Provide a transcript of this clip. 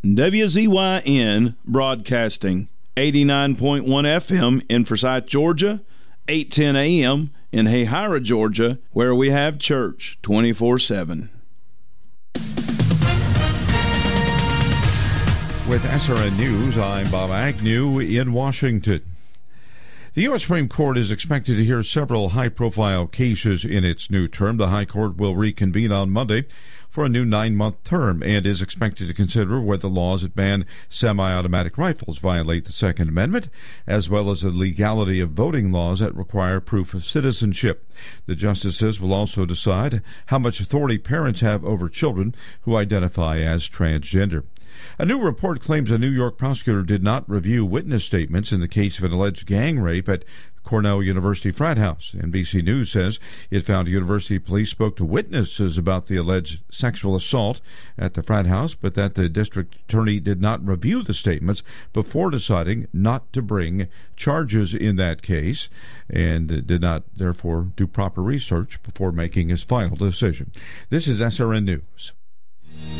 WZYN Broadcasting, 89.1 FM in Forsyth, Georgia, 810 AM in Hayhira, Georgia, where we have church 24/7. With SRN News, I'm Bob Agnew in Washington. The U.S. Supreme Court is expected to hear several high-profile cases in its new term. The High Court will reconvene on Monday for a new 9-month term and is expected to consider whether laws that ban semi-automatic rifles violate the Second Amendment, as well as the legality of voting laws that require proof of citizenship. The justices will also decide how much authority parents have over children who identify as transgender. A new report claims a New York prosecutor did not review witness statements in the case of an alleged gang rape at Cornell University frat house. NBC News says it found university police spoke to witnesses about the alleged sexual assault at the frat house, but that the district attorney did not review the statements before deciding not to bring charges in that case and did not, therefore, do proper research before making his final decision. This is SRN News.